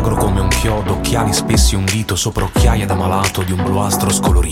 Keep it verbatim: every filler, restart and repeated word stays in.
magro come un chiodo, occhiali spessi, un dito sopra occhiaie da malato di un bluastro scolorito.